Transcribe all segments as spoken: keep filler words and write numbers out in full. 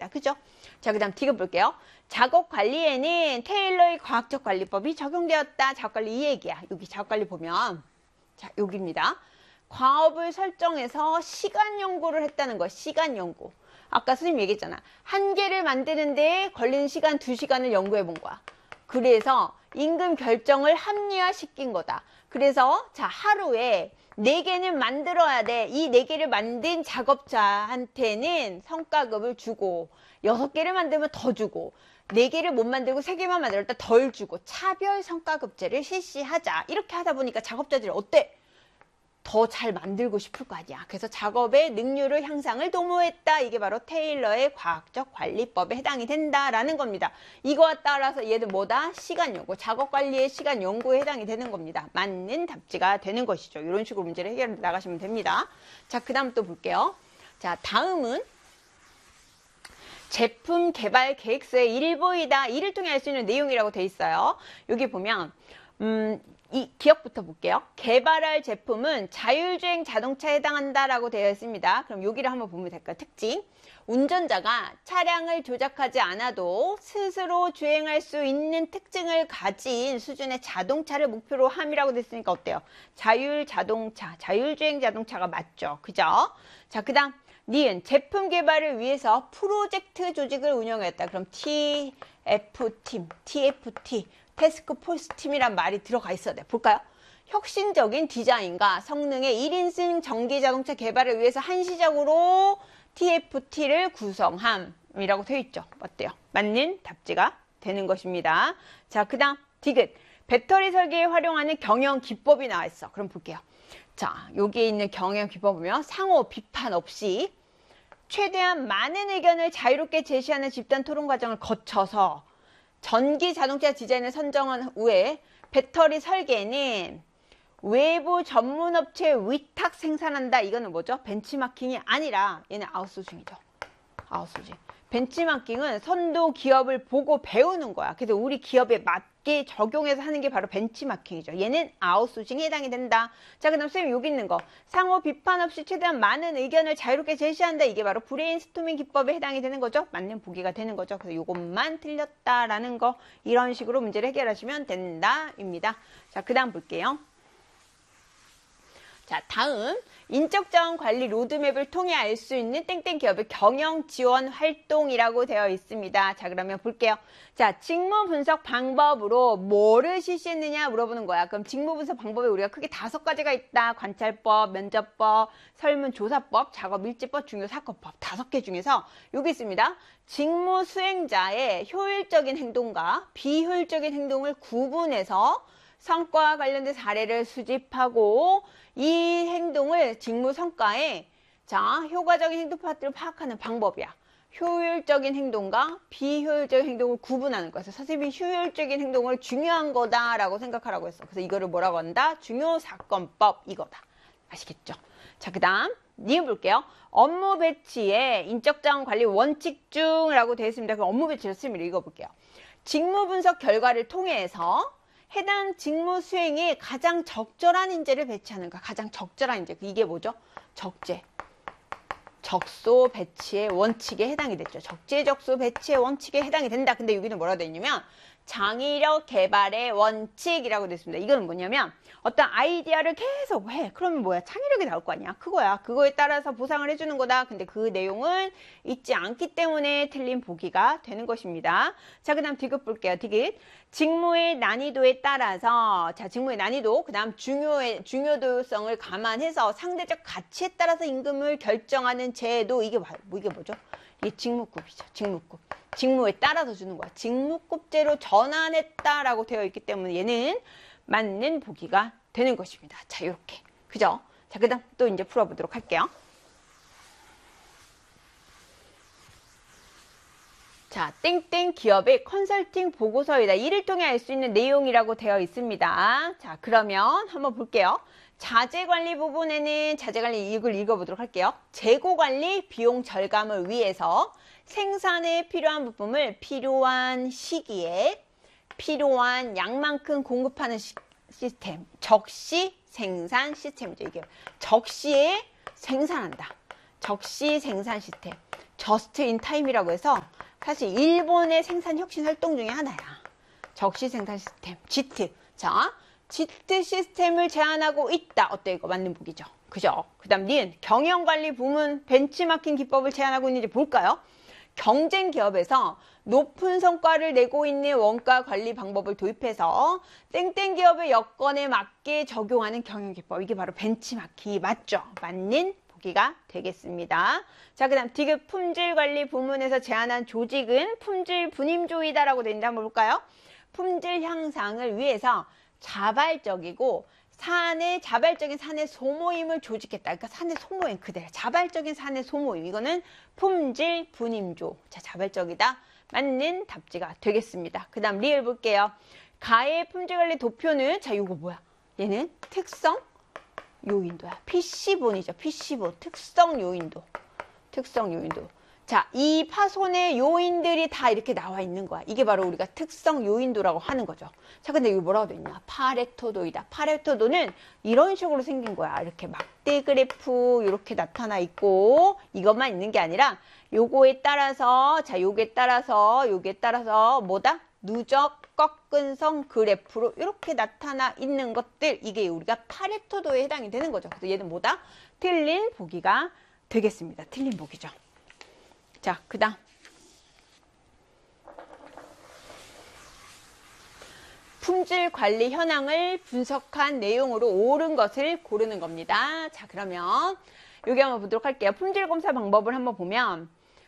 그죠? 자, 그 다음 디귿 볼게요. 작업 관리에는 테일러의 과학적 관리법이 적용되었다. 작업 관리 이 얘기야. 여기 작업 관리 보면, 자, 여기입니다. 과업을 설정해서 시간 연구를 했다는 거. 시간 연구. 아까 선생님 얘기했잖아. 한 개를 만드는데 걸리는 시간 두 시간을 연구해 본 거야. 그래서 임금 결정을 합리화시킨 거다. 그래서 자, 하루에 네 개는 만들어야 돼. 이 네 개를 만든 작업자한테는 성과급을 주고, 여섯 개를 만들면 더 주고, 네 개를 못 만들고 세 개만 만들 때 덜 주고, 차별 성과급제를 실시하자. 이렇게 하다 보니까 작업자들이 어때? 더 잘 만들고 싶을 거 아니야. 그래서 작업의 능률을 향상을 도모했다. 이게 바로 테일러의 과학적 관리법에 해당이 된다라는 겁니다. 이거와 따라서 얘는 뭐다? 시간 연구, 작업 관리의 시간 연구에 해당이 되는 겁니다. 맞는 답지가 되는 것이죠. 이런 식으로 문제를 해결해 나가시면 됩니다. 자, 그 다음 또 볼게요. 자, 다음은 제품 개발 계획서의 일부이다. 이를 통해 알 수 있는 내용이라고 돼 있어요. 여기 보면 음, 이 기억부터 볼게요. 개발할 제품은 자율주행 자동차에 해당한다라고 되어 있습니다. 그럼 여기를 한번 보면 될까요? 특징. 운전자가 차량을 조작하지 않아도 스스로 주행할 수 있는 특징을 가진 수준의 자동차를 목표로 함이라고 됐으니까 어때요? 자율 자동차, 자율주행 자동차가 맞죠? 그죠? 자, 그 다음 니은 제품 개발을 위해서 프로젝트 조직을 운영했다. 그럼 티에프팀, 티에프티 태스크포스 팀이란 말이 들어가 있어야 돼. 볼까요? 혁신적인 디자인과 성능의 일 인승 전기 자동차 개발을 위해서 한시적으로 티에프티를 구성함이라고 되어 있죠. 어때요? 맞는 답지가 되는 것입니다. 자, 그 다음 디귿. 배터리 설계에 활용하는 경영 기법이 나와 있어. 그럼 볼게요. 자, 여기에 있는 경영 기법 보면 상호 비판 없이 최대한 많은 의견을 자유롭게 제시하는 집단 토론 과정을 거쳐서 전기 자동차 디자인을 선정한 후에 배터리 설계는 외부 전문 업체에 위탁 생산한다. 이거는 뭐죠? 벤치마킹이 아니라 얘는 아웃소싱이죠. 아웃소싱. 벤치마킹은 선도 기업을 보고 배우는 거야. 그래서 우리 기업에 맞게 적용해서 하는 게 바로 벤치마킹이죠. 얘는 아웃소싱에 해당이 된다. 자, 그 다음 선생님 여기 있는 거. 상호 비판 없이 최대한 많은 의견을 자유롭게 제시한다. 이게 바로 브레인스토밍 기법에 해당이 되는 거죠. 맞는 보기가 되는 거죠. 그래서 이것만 틀렸다라는 거. 이런 식으로 문제를 해결하시면 된다입니다. 자, 그 다음 볼게요. 자, 다음 인적자원 관리 로드맵을 통해 알 수 있는 땡땡 기업의 경영 지원 활동이라고 되어 있습니다. 자, 그러면 볼게요. 자, 직무 분석 방법으로 뭐를 실시했느냐 물어보는 거야. 그럼 직무 분석 방법에 우리가 크게 다섯 가지가 있다. 관찰법, 면접법, 설문조사법, 작업일지법, 중요사건법. 다섯 개 중에서 여기 있습니다. 직무 수행자의 효율적인 행동과 비효율적인 행동을 구분해서 성과와 관련된 사례를 수집하고 이 행동을 직무 성과에 자 효과적인 행동 파트를 파악하는 방법이야. 효율적인 행동과 비효율적인 행동을 구분하는 거야. 그래서 선생님이 효율적인 행동을 중요한 거다라고 생각하라고 했어. 그래서 이거를 뭐라고 한다? 중요사건법 이거다. 아시겠죠? 자, 그 다음 니은 볼게요. 업무 배치의 인적자원 관리 원칙 중이라고 되어 있습니다. 그럼 업무 배치를 선생님이 읽어볼게요. 직무 분석 결과를 통해서 해당 직무 수행에 가장 적절한 인재를 배치하는 거야. 가장 적절한 인재. 이게 뭐죠? 적재. 적소 배치의 원칙에 해당이 됐죠. 적재 적소 배치의 원칙에 해당이 된다. 근데 여기는 뭐라고 되어 있냐면 창의력 개발의 원칙이라고 되어 있습니다. 이거는 뭐냐면 어떤 아이디어를 계속 해. 그러면 뭐야? 창의력이 나올 거 아니야? 그거야. 그거에 따라서 보상을 해주는 거다. 근데 그 내용은 있지 않기 때문에 틀린 보기가 되는 것입니다. 자, 그 다음 디귿 볼게요. 디귿. 직무의 난이도에 따라서 자 직무의 난이도 그 다음 중요의 중요도성을 감안해서 상대적 가치에 따라서 임금을 결정하는 제도. 이게 뭐, 이게 뭐죠? 이게 직무급이죠. 직무급. 직무에 따라서 주는 거야. 직무급제로 전환했다라고 되어 있기 때문에 얘는 맞는 보기가 되는 것입니다. 자, 이렇게. 그죠? 자, 그 다음 또 이제 풀어보도록 할게요. 자, 땡땡 기업의 컨설팅 보고서이다. 이를 통해 알 수 있는 내용이라고 되어 있습니다. 자, 그러면 한번 볼게요. 자재관리 부분에는 자재관리 이걸 읽어보도록 할게요. 재고관리 비용 절감을 위해서 생산에 필요한 부품을 필요한 시기에 필요한 양만큼 공급하는 시, 시스템. 적시 생산 시스템이죠. 이게 적시에 생산한다. 적시 생산 시스템. 저스트 인 타임이라고 해서 사실 일본의 생산 혁신 활동 중에 하나야. 적시 생산 시스템, 지트. 자, 지트 시스템을 제안하고 있다. 어때 이거 맞는 보기죠. 그죠? 그 다음 니은 경영관리 부문 벤치마킹 기법을 제안하고 있는지 볼까요? 경쟁 기업에서 높은 성과를 내고 있는 원가 관리 방법을 도입해서 땡땡 기업의 여건에 맞게 적용하는 경영 기법. 이게 바로 벤치마킹이 맞죠? 맞는 보기가 되겠습니다. 자, 그 다음 디귿 품질 관리 부문에서 제안한 조직은 품질 분임조이다라고 되어 있는데 한번 볼까요? 품질 향상을 위해서 자발적이고 사내, 자발적인 사내 소모임을 조직했다. 그러니까 사내 소모임 그대로. 자발적인 사내 소모임. 이거는 품질 분임조. 자, 자발적이다. 맞는 답지가 되겠습니다. 그 다음 리을 볼게요. 가해 품질관리 도표는, 자, 요거 뭐야? 얘는 특성 요인도야. 피씨본이죠. 피씨본. 특성 요인도. 특성 요인도. 자, 이 파손의 요인들이 다 이렇게 나와 있는 거야. 이게 바로 우리가 특성 요인도라고 하는 거죠. 자, 근데 이거 뭐라고 돼 있냐? 파레토도이다. 파레토도는 이런 식으로 생긴 거야. 이렇게 막대 그래프 이렇게 나타나 있고 이것만 있는 게 아니라 요거에 따라서, 자, 요게 따라서, 요게 따라서 뭐다? 누적 꺾은성 그래프로 이렇게 나타나 있는 것들, 이게 우리가 파레토도에 해당이 되는 거죠. 그래서 얘는 뭐다? 틀린 보기가 되겠습니다. 틀린 보기죠. 자, 그 다음 품질 관리 현황을 분석한 내용으로 옳은 것을 고르는 겁니다. 자, 그러면 여기 한번 보도록 할게요. 품질 검사 방법을 한번 보면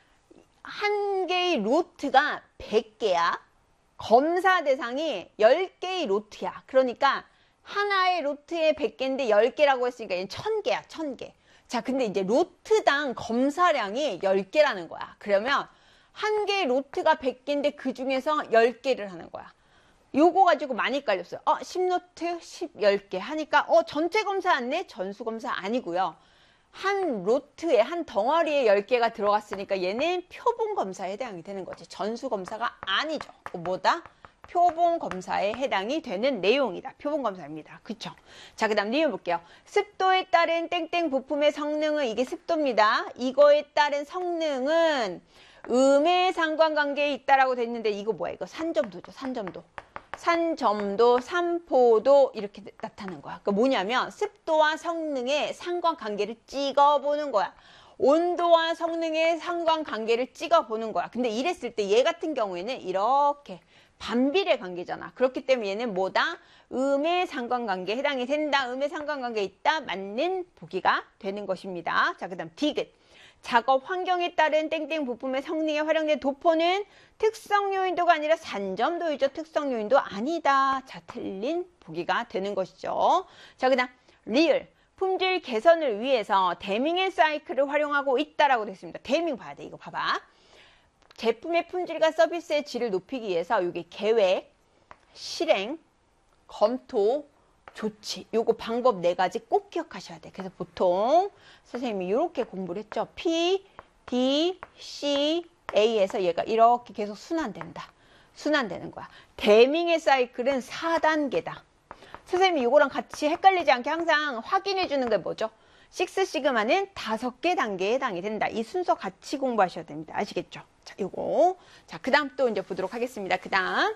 한 개의 로트가 백 개야. 검사 대상이 열 개의 로트야. 그러니까 하나의 로트에 백 개인데 열 개라고 했으니까 얘는 천 개야. 천 개. 자, 근데 이제 로트당 검사량이 열 개라는 거야. 그러면 한 개의 로트가 백 개인데 그 중에서 열 개를 하는 거야. 요거 가지고 많이 깔렸어요. 어, 십 로트, 십, 열 개 하니까 어, 전체 검사 안네? 전수 검사 아니고요. 한 로트에, 한 덩어리에 열 개가 들어갔으니까 얘는 표본 검사에 해당이 되는 거지. 전수 검사가 아니죠. 뭐다? 표본 검사에 해당이 되는 내용이다. 표본 검사입니다. 그쵸? 자, 그 다음 리뷰 볼게요. 습도에 따른 땡땡 부품의 성능은, 이게 습도입니다. 이거에 따른 성능은 음의 상관관계에 있다라고 돼 있는데 이거 뭐야? 이거 산점도죠. 산점도. 산점도, 산포도 이렇게 나타나는 거야. 그러니까 뭐냐면 습도와 성능의 상관관계를 찍어보는 거야. 온도와 성능의 상관관계를 찍어보는 거야. 근데 이랬을 때 얘 같은 경우에는 이렇게 반비례 관계잖아. 그렇기 때문에 얘는 뭐다? 음의 상관관계에 해당이 된다. 음의 상관관계에 있다. 맞는 보기가 되는 것입니다. 자, 그 다음 디귿. 작업 환경에 따른 땡땡 부품의 성능에 활용된 도포는 특성 요인도가 아니라 산점도이죠. 특성 요인도 아니다. 자, 틀린 보기가 되는 것이죠. 자, 그 다음 리을. 품질 개선을 위해서 데밍 앤 사이클을 활용하고 있다라고 되어 있습니다. 데밍 봐야 돼. 이거 봐봐. 제품의 품질과 서비스의 질을 높이기 위해서 이게 계획, 실행, 검토, 조치. 요거 방법 네 가지 꼭 기억하셔야 돼. 그래서 보통 선생님이 이렇게 공부를 했죠. P, D, C, A에서 얘가 이렇게 계속 순환된다. 순환되는 거야. 데밍의 사이클은 사 단계다. 선생님이 이거랑 같이 헷갈리지 않게 항상 확인해 주는 게 뭐죠? 식스 시그마는 다섯 개 단계에 해당이 된다. 이 순서 같이 공부하셔야 됩니다. 아시겠죠? 자, 요거. 자, 그 다음 또 이제 보도록 하겠습니다. 그 다음.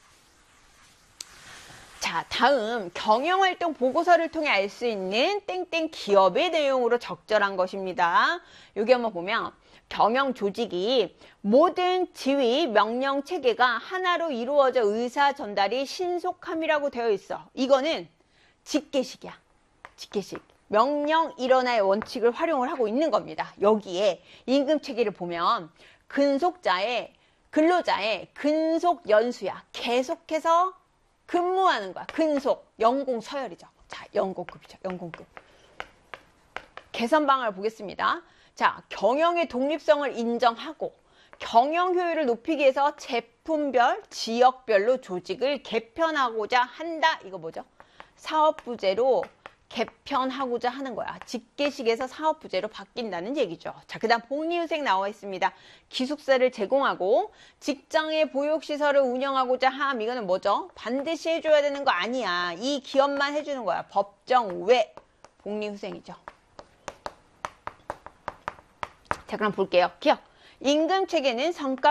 자, 다음 경영활동 보고서를 통해 알 수 있는 땡땡 기업의 내용으로 적절한 것입니다. 여기 한번 보면 경영 조직이 모든 지휘 명령 체계가 하나로 이루어져 의사 전달이 신속함이라고 되어 있어. 이거는 직계식이야. 직계식. 명령 일원화의 원칙을 활용을 하고 있는 겁니다. 여기에 임금 체계를 보면 근속자의 근로자의 근속 연수야. 계속해서 근무하는 거야. 근속, 연공 서열이죠. 자, 연공급이죠. 연공급. 개선 방안을 보겠습니다. 자, 경영의 독립성을 인정하고 경영 효율을 높이기 위해서 제품별, 지역별로 조직을 개편하고자 한다. 이거 뭐죠? 사업부제로 개편하고자 하는 거야. 직계식에서 사업부제로 바뀐다는 얘기죠. 자, 그 다음 복리후생 나와 있습니다. 기숙사를 제공하고 직장의 보육시설을 운영하고자 함. 이거는 뭐죠? 반드시 해줘야 되는 거 아니야. 이 기업만 해주는 거야. 법정 외 복리후생이죠. 자, 그럼 볼게요. 기억. 임금 체계는 성과